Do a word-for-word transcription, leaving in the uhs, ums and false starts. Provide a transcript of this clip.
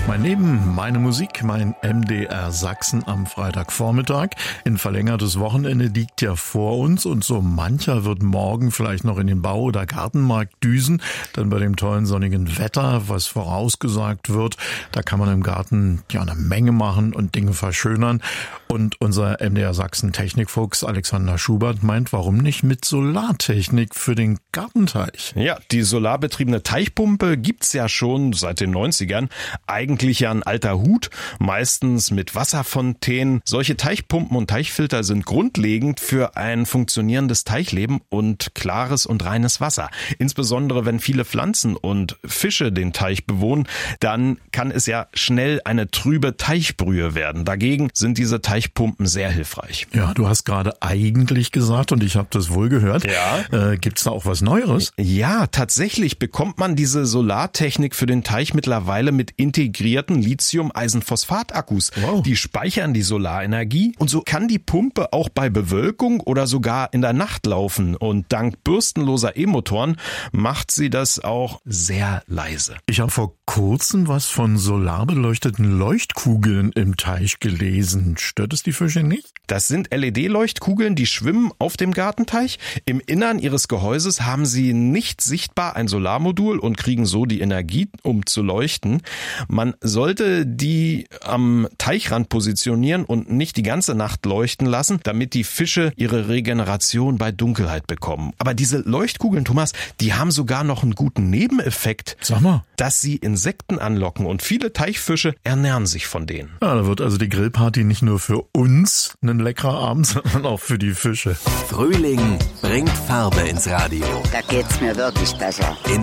Mein Leben, meine Musik, mein M D R Sachsen am Freitagvormittag. Ein verlängertes Wochenende liegt ja vor uns und so mancher wird morgen vielleicht noch in den Bau- oder Gartenmarkt düsen. Dann bei dem tollen sonnigen Wetter, was vorausgesagt wird, da kann man im Garten ja eine Menge machen und Dinge verschönern. Und unser M D R Sachsen Technikfuchs Alexander Schubert meint, warum nicht mit Solartechnik für den Gartenteich? Ja, die solarbetriebene Teichpumpe gibt's ja schon seit den neunzigern. Eigentlich ja ein alter Hut, meistens mit Wasserfontänen. Solche Teichpumpen und Teichfilter sind grundlegend für ein funktionierendes Teichleben und klares und reines Wasser. Insbesondere wenn viele Pflanzen und Fische den Teich bewohnen, dann kann es ja schnell eine trübe Teichbrühe werden. Dagegen sind diese Teichpumpen sehr hilfreich. Ja, du hast gerade eigentlich gesagt und ich habe das wohl gehört. Ja. Äh, gibt's da auch was Neueres? Ja, tatsächlich bekommt man diese Solartechnik für den Teich mittlerweile mit integrierten Lithium-Eisenphosphat-Akkus. Wow. Die speichern die Solarenergie und so kann die Pumpe auch bei Bewölkung oder sogar in der Nacht laufen. Und dank bürstenloser E-Motoren macht sie das auch sehr leise. Ich habe vor kurzem was von solarbeleuchteten Leuchtkugeln im Teich gelesen. Stört es die Fische nicht? Das sind L E D-Leuchtkugeln, die schwimmen auf dem Gartenteich. Im Innern ihres Gehäuses haben sie nicht sichtbar ein Solarmodul und kriegen so die Energie, um zu leuchten. Man sollte die am Teichrand positionieren und nicht die ganze Nacht leuchten lassen, damit die Fische ihre Regeneration bei Dunkelheit bekommen. Aber diese Leuchtkugeln, Thomas, die haben sogar noch einen guten Nebeneffekt. Sag mal. Dass sie Insekten anlocken und viele Teichfische ernähren sich von denen. Ja, da wird also die Grillparty nicht nur für uns ein leckerer Abend, sondern auch für die Fische. Frühling bringt Farbe ins Radio. Da geht's mir wirklich besser. In